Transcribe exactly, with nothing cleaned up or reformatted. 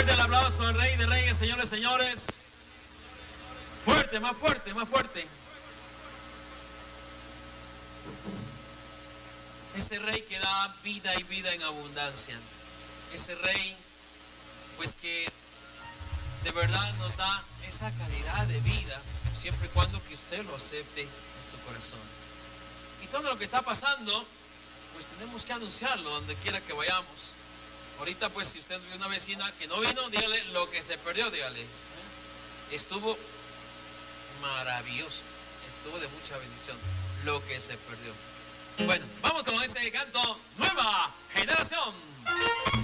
Fuerte el aplauso al Rey de Reyes, señores, señores. Fuerte, más fuerte, más fuerte. Ese Rey que da vida y vida en abundancia. Ese Rey, pues que de verdad nos da esa calidad de vida, siempre y cuando que usted lo acepte en su corazón. Y todo lo que está pasando, pues tenemos que anunciarlo donde quiera que vayamos. Ahorita, pues, si usted ve una vecina que no vino, dígale lo que se perdió, dígale. Estuvo maravilloso, estuvo de mucha bendición lo que se perdió. Bueno, vamos con ese canto, Nueva Generación.